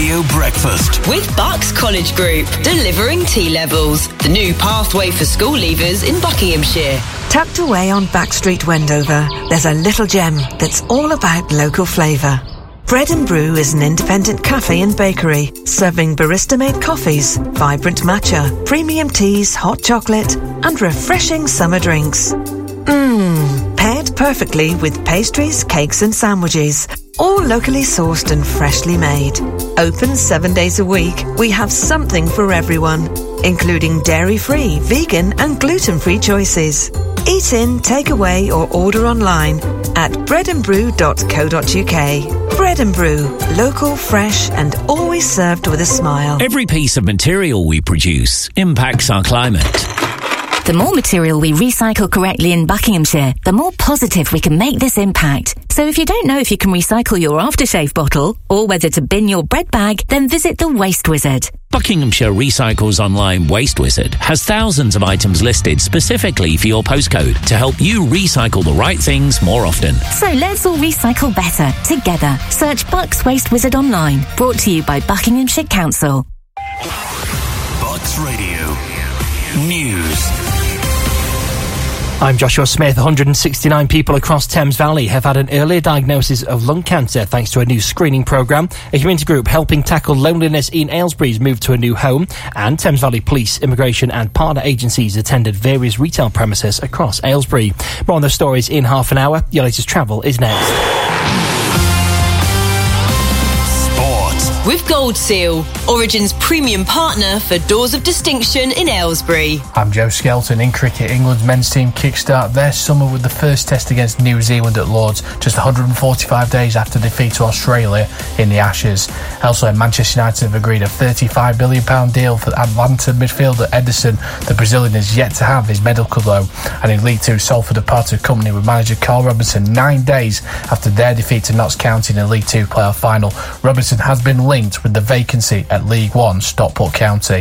Radio Breakfast with Bucks College Group, delivering T-levels. The new pathway for school leavers in Buckinghamshire. Tucked away on Backstreet, Wendover, there's a little gem that's all about local flavour. Bread and Brew is an independent cafe and bakery, serving barista-made coffees, vibrant matcha, premium teas, hot chocolate, and refreshing summer drinks. Paired perfectly with pastries, cakes and sandwiches, all locally sourced and freshly made. Open 7 days a week, we have something for everyone, including dairy-free, vegan and gluten-free choices. Eat in, take away or order online at breadandbrew.co.uk. Bread and Brew, local, fresh and always served with a smile. Every piece of material we produce impacts our climate. The more material we recycle correctly in Buckinghamshire, the more positive we can make this impact. So if you don't know if you can recycle your aftershave bottle or whether to bin your bread bag, then visit the Waste Wizard. Buckinghamshire Recycles Online Waste Wizard has thousands of items listed specifically for your postcode to help you recycle the right things more often. So let's all recycle better, together. Search Bucks Waste Wizard online. Brought to you by Buckinghamshire Council. Bucks Radio News. I'm Joshua Smith. 169 people across Thames Valley have had an earlier diagnosis of lung cancer thanks to a new screening programme. A community group helping tackle loneliness in Aylesbury's moved to a new home, and Thames Valley Police, immigration and partner agencies attended various retail premises across Aylesbury. More on those stories in half an hour. Your latest travel is next. With Gold Seal, Origin's premium partner for Doors of Distinction in Aylesbury. I'm Joe Skelton. In cricket, England's men's team kickstart their summer with the first test against New Zealand at Lords, just 145 days after defeat to Australia in the Ashes. Elsewhere, Manchester United have agreed a £35 million deal for Atlanta midfielder Ederson. The Brazilian has yet to have his medical though. And in League Two, Salford have parted company with manager Carl Robinson 9 days after their defeat to Notts County in the League Two playoff final. Robinson has been linked with the vacancy at League One, Stockport County.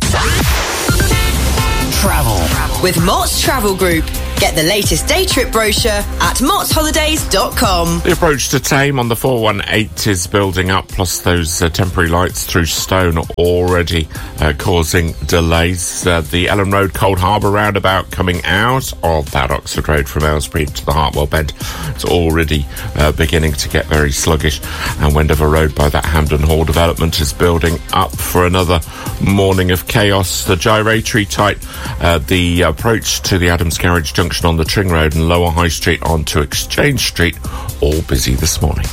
Travel with Mott's Travel Group. Get the latest day trip brochure at mottsholidays.com. The approach to Tame on the 418 is building up, plus those temporary lights through Stone are already causing delays. The Ellen Road Cold Harbour roundabout coming out of that Oxford Road from Aylesbury to the Hartwell Bend. It's already beginning to get very sluggish. And Wendover Road by that Hampden Hall development is building up for another morning of chaos. The gyratory type, the approach to the Adams Garage Junction on the Tring Road and Lower High Street onto Exchange Street, all busy this morning.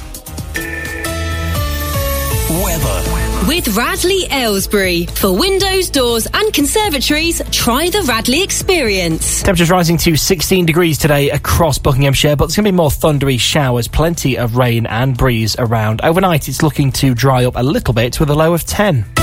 Weather. With Radley Aylesbury. For windows, doors and conservatories, try the Radley experience. Temperatures rising to 16 degrees today across Buckinghamshire, but there's going to be more thundery showers, plenty of rain and breeze around. Overnight, it's looking to dry up a little bit with a low of 10.